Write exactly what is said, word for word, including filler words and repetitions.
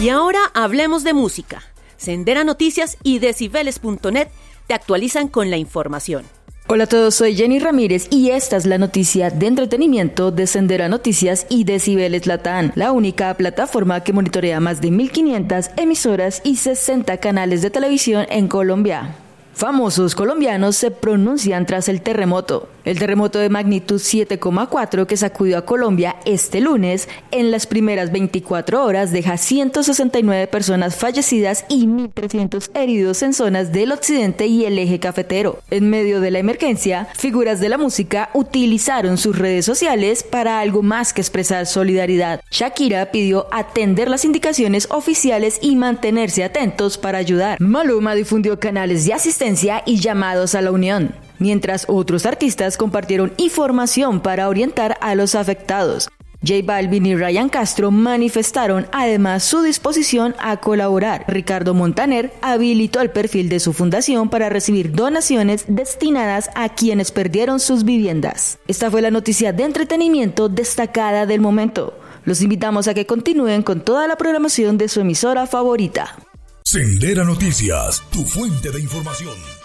Y ahora hablemos de música. Sendera Noticias y decibeles punto net te actualizan con la información. Hola a todos, soy Jenny Ramírez y esta es la noticia de entretenimiento de Sendera Noticias y Decibeles Latam, la única plataforma que monitorea más de mil quinientas emisoras y sesenta canales de televisión en Colombia. Famosos colombianos se pronuncian tras el terremoto. El terremoto de magnitud siete coma cuatro que sacudió a Colombia este lunes, en las primeras veinticuatro horas deja ciento sesenta y nueve personas fallecidas y mil trescientos heridos en zonas del occidente y el eje cafetero. En medio de la emergencia, figuras de la música utilizaron sus redes sociales para algo más que expresar solidaridad. Shakira pidió atender las indicaciones oficiales y mantenerse atentos para ayudar. Maluma difundió canales de asistencia y llamados a la unión, mientras otros artistas compartieron información para orientar a los afectados. J Balvin y Ryan Castro manifestaron además su disposición a colaborar. Ricardo Montaner habilitó el perfil de su fundación para recibir donaciones destinadas a quienes perdieron sus viviendas. Esta fue la noticia de entretenimiento destacada del momento. Los invitamos a que continúen con toda la programación de su emisora favorita. Sendera Noticias, tu fuente de información.